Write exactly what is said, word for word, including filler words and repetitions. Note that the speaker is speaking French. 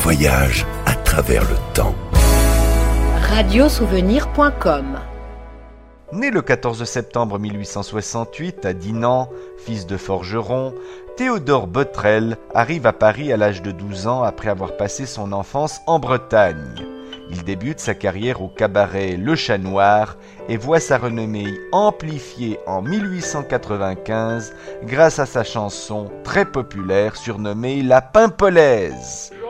voyage à travers le temps. radiosouvenir point com. Né le quatorze septembre mille huit cent soixante-huit à Dinan, fils de forgeron, Théodore Botrel arrive à Paris à l'âge de douze ans après avoir passé son enfance en Bretagne. Il débute sa carrière au cabaret Le Chat Noir et voit sa renommée amplifiée en mille huit cent quatre-vingt-quinze grâce à sa chanson très populaire surnommée La Pimpolaise.